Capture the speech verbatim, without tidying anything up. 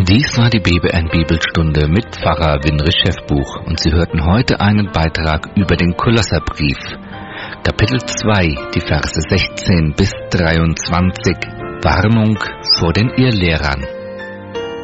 Dies war die B B N-Bibelstunde mit Pfarrer Winrich Schäffbuch und Sie hörten heute einen Beitrag über den Kolosserbrief. Kapitel zwei, die Verse sechzehn bis dreiundzwanzig, Warnung vor den Irrlehrern.